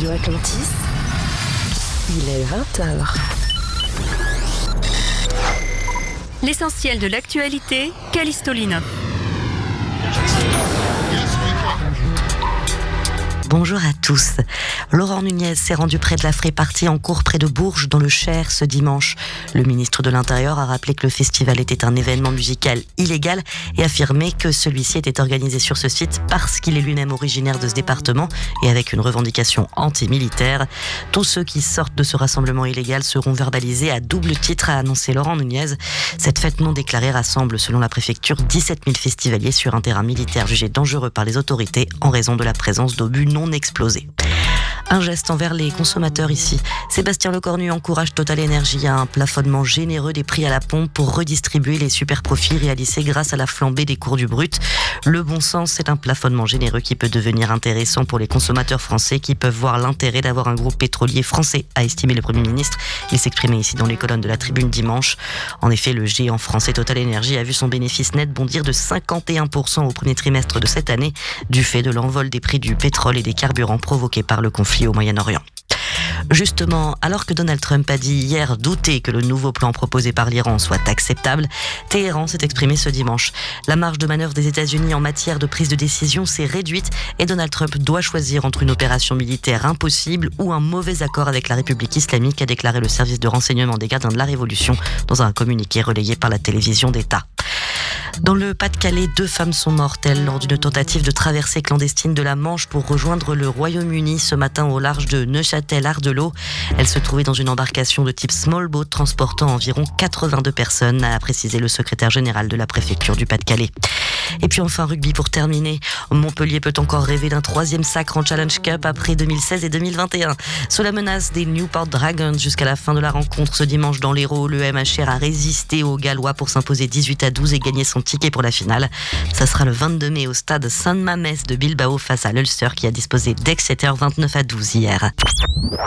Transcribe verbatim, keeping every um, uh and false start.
Radio Atlantis, il est vingt heures. L'essentiel de l'actualité, Callisto Linov. Bonjour à tous. Laurent Nunez s'est rendu près de la Free-Party en cours près de Bourges, dans le Cher, ce dimanche. Le ministre de l'Intérieur a rappelé que le festival était un événement musical illégal et affirmé que celui-ci était organisé sur ce site parce qu'il est lui-même originaire de ce département et avec une revendication anti-militaire. Tous ceux qui sortent de ce rassemblement illégal seront verbalisés à double titre, a annoncé Laurent Nunez. Cette fête non déclarée rassemble, selon la préfecture, dix-sept mille festivaliers sur un terrain militaire jugé dangereux par les autorités en raison de la présence d'obus non explosés. Un geste envers les consommateurs ici. Sébastien Lecornu encourage Total Energy à un plafonnement généreux des prix à la pompe pour redistribuer les super profits réalisés grâce à la flambée des cours du brut. Le bon sens, c'est un plafonnement généreux qui peut devenir intéressant pour les consommateurs français qui peuvent voir l'intérêt d'avoir un groupe pétrolier français, a estimé le Premier ministre. Il s'exprimait ici dans les colonnes de la Tribune dimanche. En effet, le géant français Total Energy a vu son bénéfice net bondir de cinquante et un pour cent au premier trimestre de cette année du fait de l'envol des prix du pétrole et des carburants provoqués par le conflit au Moyen-Orient. Justement, alors que Donald Trump a dit hier douter que le nouveau plan proposé par l'Iran soit acceptable, Téhéran s'est exprimé ce dimanche. La marge de manœuvre des États-Unis en matière de prise de décision s'est réduite et Donald Trump doit choisir entre une opération militaire impossible ou un mauvais accord avec la République islamique, a déclaré le service de renseignement des gardiens de la Révolution dans un communiqué relayé par la télévision d'État. Dans le Pas-de-Calais, deux femmes sont mortelles lors d'une tentative de traversée clandestine de la Manche pour rejoindre le Royaume-Uni ce matin au large de Neuchâtel-Ardelot. Elles se trouvaient dans une embarcation de type small boat transportant environ quatre-vingt-deux personnes, a précisé le secrétaire général de la préfecture du Pas-de-Calais. Et puis enfin rugby pour terminer. Montpellier peut encore rêver d'un troisième sacre en Challenge Cup après deux mille seize et deux mille vingt et un. Sous la menace des Newport Dragons jusqu'à la fin de la rencontre ce dimanche dans l'Hérault, le M H R a résisté aux Gallois pour s'imposer dix-huit à douze et gagner son ticket pour la finale. Ça sera le vingt-deux mai au stade San Mamés de Bilbao face à l'Ulster qui a disposé d'Exeter vingt-neuf à douze hier.